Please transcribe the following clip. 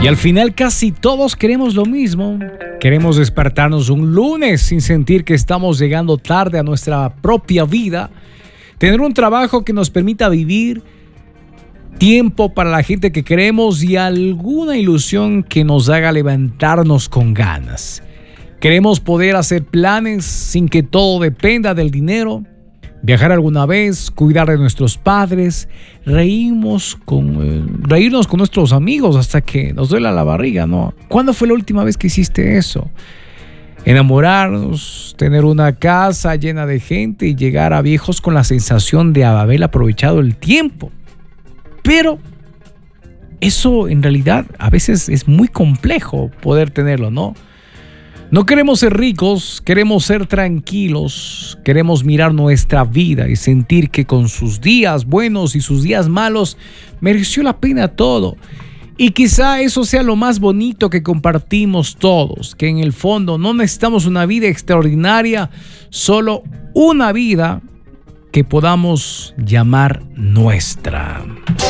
Y al final casi todos queremos lo mismo. Queremos despertarnos un lunes sin sentir que estamos llegando tarde a nuestra propia vida. Tener un trabajo que nos permita vivir, tiempo para la gente que queremos y alguna ilusión que nos haga levantarnos con ganas. Queremos poder hacer planes sin que todo dependa del dinero. Viajar alguna vez, cuidar de nuestros padres, reírnos con nuestros amigos hasta que nos duela la barriga, ¿no? ¿Cuándo fue la última vez que hiciste eso? Enamorarnos, tener una casa llena de gente y llegar a viejos con la sensación de haber aprovechado el tiempo. Pero eso en realidad a veces es muy complejo poder tenerlo, ¿no? No queremos ser ricos, queremos ser tranquilos, queremos mirar nuestra vida y sentir que con sus días buenos y sus días malos mereció la pena todo. Y quizá eso sea lo más bonito que compartimos todos, que en el fondo no necesitamos una vida extraordinaria, solo una vida que podamos llamar nuestra.